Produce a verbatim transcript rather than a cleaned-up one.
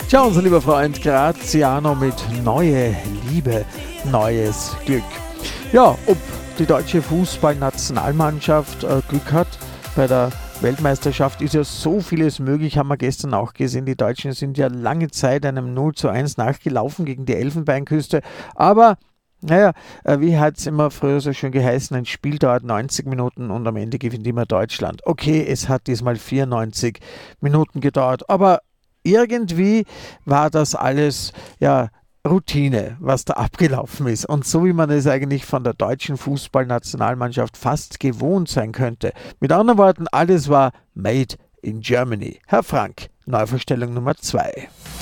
Tja, unser lieber Freund Graziano mit Neue Liebe, neues Glück. Ja, ob die deutsche Fußballnationalmannschaft äh, Glück hat bei der Weltmeisterschaft, ist ja so vieles möglich, haben wir gestern auch gesehen. Die Deutschen sind ja lange Zeit einem null zu eins nachgelaufen gegen die Elfenbeinküste, aber naja, wie hat es immer früher so schön geheißen, ein Spiel dauert neunzig Minuten und am Ende gewinnt immer Deutschland. Okay, es hat diesmal vierundneunzig Minuten gedauert, aber irgendwie war das alles, ja, Routine, was da abgelaufen ist. Und so wie man es eigentlich von der deutschen Fußballnationalmannschaft fast gewohnt sein könnte. Mit anderen Worten, alles war made in Germany. Herr Frank, Neuvorstellung Nummer zwei.